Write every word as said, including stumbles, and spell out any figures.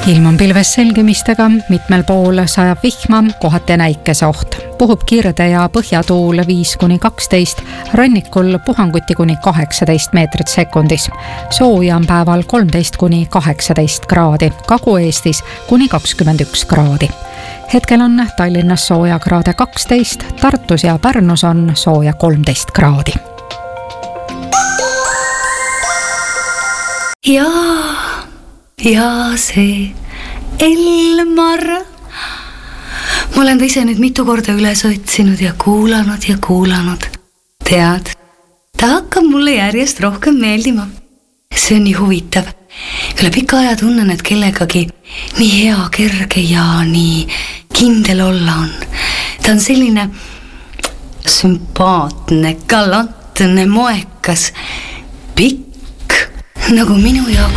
Ilm on pilves selgimistega, mitmel pool sajab vihma, kohati näikese oht. Puhub kirde ja põhjatuul viis kuni kaksteist, rannikul puhanguti kuni kaheksateist meetrit sekundis. Sooja on päeval kolmteist kuni kaheksateist kraadi, Kagu-Eestis kuni kakskümmend üks kraadi. Hetkel on Tallinnas sooja kraade kaksteist, Tartus ja Pärnus on sooja kolmteist kraadi. Ja, ja see Elmar. Ma olen ta ise nüüd mitu korda üles otsinud ja kuulanud ja kuulanud. Tead, ta hakkab mulle järjest rohkem meeldima. See on nii huvitav. Üle pika aja tunnen, et kellegagi nii hea, kerge ja nii kindel olla on. Ta on selline sümpaatne, galantne, moekas, pikk, nagu minu jaoks.